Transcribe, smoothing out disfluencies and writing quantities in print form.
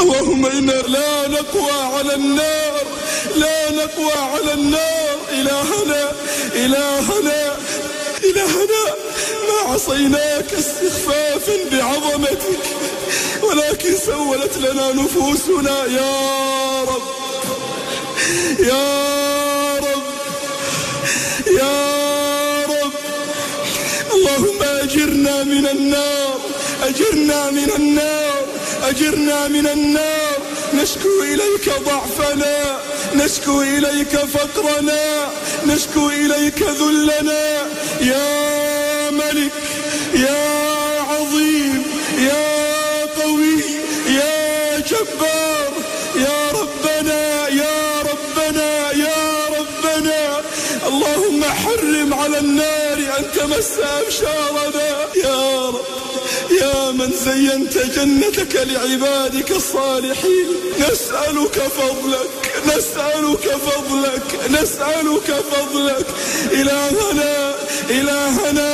اللهم إنا لا نقوى على النار، لا نقوى على النار. إلهنا ما عصيناك استخفافا بعظمتك، ولكن سولت لنا نفوسنا. يا رب يا رب يا رب، اللهم أجرنا من النار، أجرنا من النار، أجرنا من النار. نشكو إليك ضعفنا، نشكو إليك فقرنا، نشكو إليك ذلنا. يا ملك يا عظيم يا قوي يا جبار، يا ربنا يا ربنا يا ربنا، اللهم حرم على النار أن تمس أبشارنا. يا رب يا من زينت جنتك لعبادك الصالحين، نسألك فضلك، نسألك فضلك، نسألك فضلك. إلهنا